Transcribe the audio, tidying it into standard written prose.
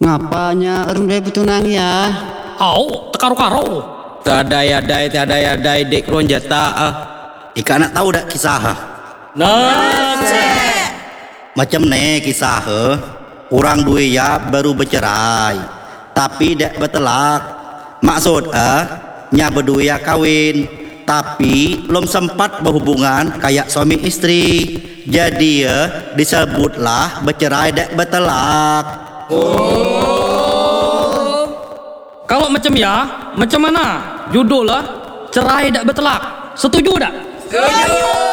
Ngapanya orang dari tunang ya? Tekaro-karo. Tiada yadai dek ron jata. Ika nak tahu dak kisah? Macam ne kisah. Orang dua ya baru bercerai, tapi dak bertelak. Maksud nya berdua ya kawin, tapi belum sempat berhubungan kayak suami istri. Jadi disebutlah bercerai dak bertelak. Kalau macam ya, macam mana? Judul lah cerai dak bertelak. Setuju tak? Setuju.